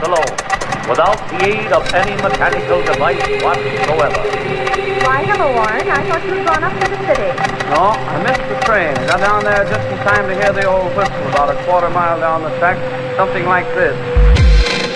alone, without the aid of any mechanical device whatsoever. Why, hello, Warren. I thought you had gone up to the city. No, I missed the train. I got down there just in time to hear the old whistle about a quarter mile down the track, something like this.